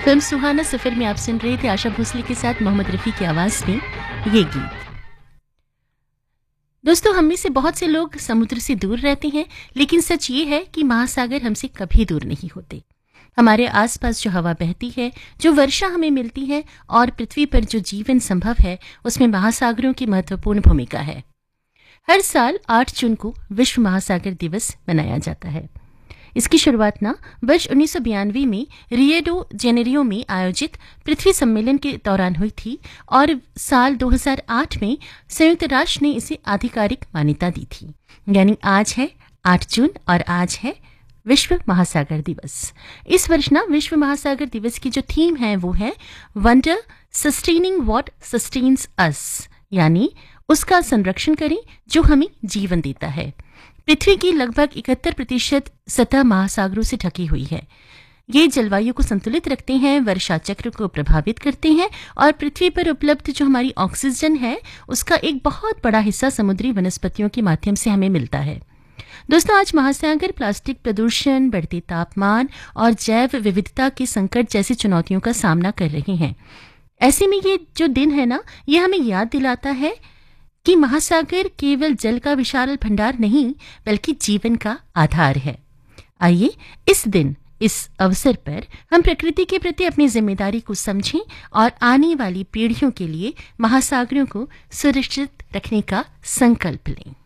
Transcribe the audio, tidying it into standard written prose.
Film सुहाना सफर में आप सुन रहे थे आशा भोसले के साथ मोहम्मद रफी की आवाज में ये गीत। दोस्तों, हम में से बहुत से लोग समुद्र से दूर रहते हैं, लेकिन सच ये है कि महासागर हमसे कभी दूर नहीं होते। हमारे आसपास जो हवा बहती है, जो वर्षा हमें मिलती है और पृथ्वी पर जो जीवन संभव है, उसमें महासागरों की महत्वपूर्ण भूमिका है। हर साल 8 जून को विश्व महासागर दिवस मनाया जाता है। इसकी शुरुआत वर्ष 1992 में रियो डी जेनेरियो में आयोजित पृथ्वी सम्मेलन के दौरान हुई थी और साल 2008 में संयुक्त राष्ट्र ने इसे आधिकारिक मान्यता दी थी। यानी आज है 8 जून और आज है विश्व महासागर दिवस। इस वर्ष विश्व महासागर दिवस की जो थीम है वो है वंडर सस्टेनिंग व्हाट सस्टेन्स अस, यानी उसका संरक्षण करें जो हमें जीवन देता है। पृथ्वी की लगभग 71% सतह महासागरों से ढकी हुई है। ये जलवायु को संतुलित रखते हैं, वर्षा चक्र को प्रभावित करते हैं और पृथ्वी पर उपलब्ध जो हमारी ऑक्सीजन है उसका एक बहुत बड़ा हिस्सा समुद्री वनस्पतियों के माध्यम से हमें मिलता है। दोस्तों, आज महासागर प्लास्टिक प्रदूषण, बढ़ते तापमान और जैव विविधता के संकट जैसी चुनौतियों का सामना कर रहे हैं। ऐसे में ये जो दिन है ये हमें याद दिलाता है कि महासागर केवल जल का विशाल भंडार नहीं बल्कि जीवन का आधार है। आइए इस दिन, इस अवसर पर हम प्रकृति के प्रति अपनी जिम्मेदारी को समझें और आने वाली पीढ़ियों के लिए महासागरों को सुरक्षित रखने का संकल्प लें।